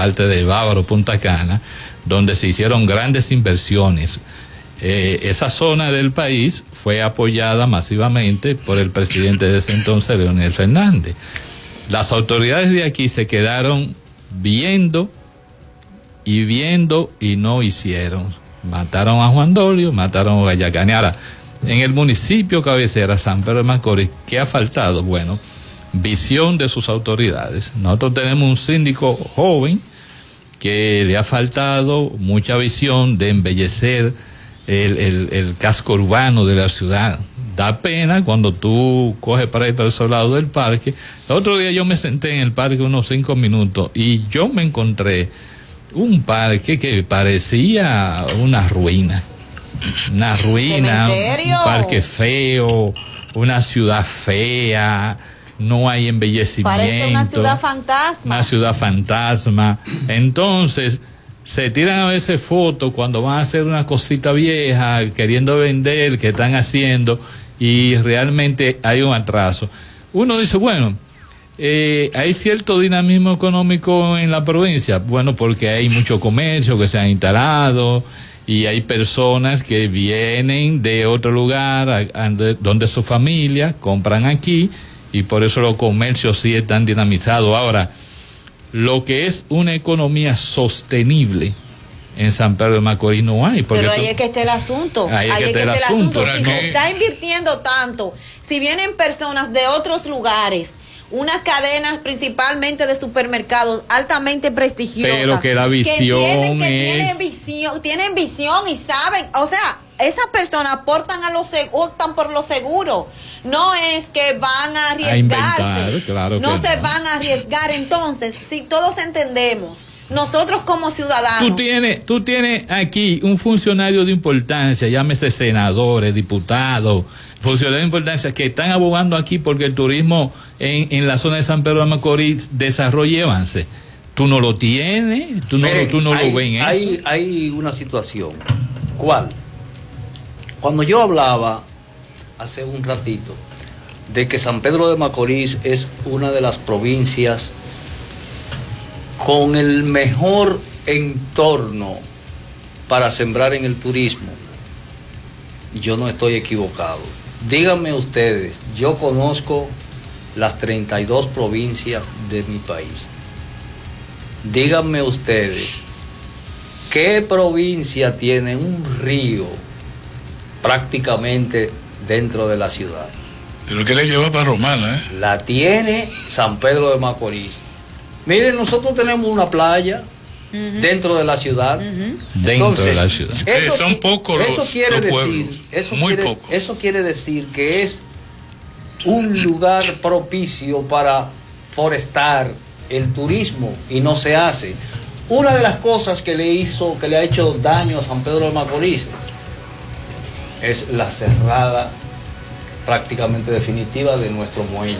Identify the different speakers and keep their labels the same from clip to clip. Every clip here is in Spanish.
Speaker 1: parte de Bávaro, Punta Cana, donde se hicieron grandes inversiones. Esa zona del país fue apoyada masivamente por el presidente de ese entonces, Leonel Fernández. Las autoridades de aquí se quedaron viendo y no hicieron. Mataron a Juan Dolio, mataron a Guayacán. Ahora, en el municipio cabecera, San Pedro de Macorís, ¿qué ha faltado? Bueno, visión de sus autoridades. Nosotros tenemos un síndico joven que le ha faltado mucha visión de embellecer el casco urbano de la ciudad. Da pena cuando tú coges para ir para el lado del parque. El otro día yo me senté en el parque unos 5 minutos y yo me encontré un parque que parecía una ruina. Una ruina,
Speaker 2: ¿Cementerio?
Speaker 1: Un parque feo, una ciudad fea, no hay embellecimiento.
Speaker 2: Parece una ciudad fantasma.
Speaker 1: Una ciudad fantasma. Entonces, se tiran a veces fotos cuando van a hacer una cosita vieja, queriendo vender, que están haciendo, y realmente hay un atraso. Uno dice, bueno, hay cierto dinamismo económico en la provincia. Bueno, porque hay mucho comercio que se ha instalado y hay personas que vienen de otro lugar donde su familia compran aquí y por eso los comercios sí están dinamizados. Ahora, lo que es una economía sostenible en San Pedro de Macorís no hay.
Speaker 2: Pero ahí es que está el asunto.
Speaker 1: Ahí es que está el asunto.
Speaker 2: Si se está invirtiendo tanto, si vienen personas de otros lugares, unas cadenas principalmente de supermercados altamente prestigiosas,
Speaker 1: pero que la visión
Speaker 2: tienen visión y saben, o sea, esas personas optan por lo seguro. No es que van a arriesgarse,
Speaker 1: claro
Speaker 2: no se van a arriesgar. Entonces, si todos entendemos, nosotros como ciudadanos,
Speaker 1: tú tienes aquí un funcionario de importancia, llámese senadores, diputados, funcionarios de importancia que están abogando aquí porque el turismo en la zona de San Pedro de Macorís desarrolle y avance. Tú no lo tienes, tú no lo ves en eso.
Speaker 3: Hay una situación. ¿Cuál? Cuando yo hablaba hace un ratito de que San Pedro de Macorís es una de las provincias con el mejor entorno para sembrar en el turismo, yo no estoy equivocado. Díganme ustedes, yo conozco las 32 provincias de mi país. Díganme ustedes, ¿qué provincia tiene un río prácticamente dentro de la ciudad?
Speaker 4: Pero que le lleva para Romana,
Speaker 3: La tiene San Pedro de Macorís. Miren, nosotros tenemos una playa dentro de la ciudad.
Speaker 1: Dentro de la ciudad.
Speaker 4: Son pocos
Speaker 3: eso quiere
Speaker 4: los
Speaker 3: decir,
Speaker 4: pueblos,
Speaker 3: eso quiere decir que es un lugar propicio para forestar el turismo y no se hace. Una de las cosas que le ha hecho daño a San Pedro de Macorís es la cerrada prácticamente definitiva de nuestro muelle.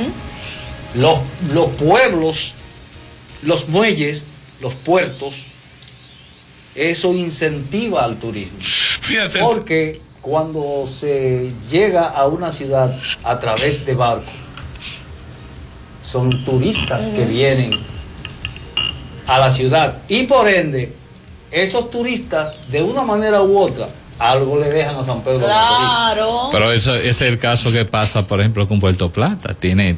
Speaker 3: Los pueblos, los muelles, los puertos, eso incentiva al turismo.
Speaker 4: Fíjate.
Speaker 3: Porque cuando se llega a una ciudad a través de barco, son turistas que vienen a la ciudad y por ende, esos turistas de una manera u otra algo le dejan a San Pedro de Macorís.
Speaker 2: Claro.
Speaker 1: Pero ese es el caso que pasa, por ejemplo, con Puerto Plata. Tiene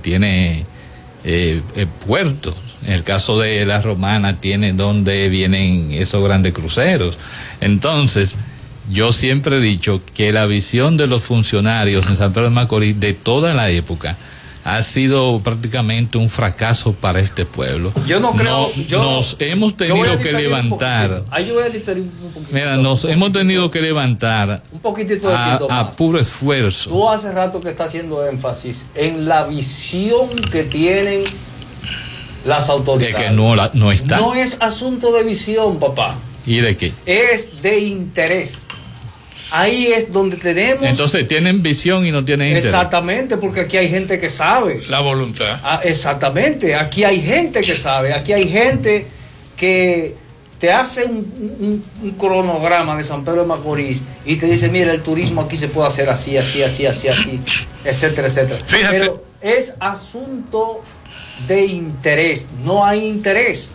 Speaker 1: puertos. En el caso de la Romana tiene donde vienen esos grandes cruceros. Entonces, yo siempre he dicho que la visión de los funcionarios en San Pedro de Macorís de toda la época ha sido prácticamente un fracaso para este pueblo.
Speaker 3: Yo no creo.
Speaker 1: Nos hemos tenido que levantar.
Speaker 3: Ahí yo voy a diferir un poquito.
Speaker 1: Mira, nos hemos tenido que levantar
Speaker 3: un poquitito de
Speaker 1: a puro esfuerzo.
Speaker 3: Tú hace rato que estás haciendo énfasis en la visión que tienen las autoridades.
Speaker 1: De que no está.
Speaker 3: No es asunto de visión, papá.
Speaker 1: ¿Y de qué?
Speaker 3: Es de interés. Ahí es donde tenemos.
Speaker 1: Entonces tienen visión y no tienen interés.
Speaker 3: Exactamente, porque aquí hay gente que sabe.
Speaker 4: La voluntad.
Speaker 3: Exactamente, aquí hay gente que sabe. Aquí hay gente que te hace un cronograma de San Pedro de Macorís y te dice, mira, el turismo aquí se puede hacer así, etcétera, etcétera.
Speaker 4: Fíjate.
Speaker 3: Pero es asunto de interés, no hay interés.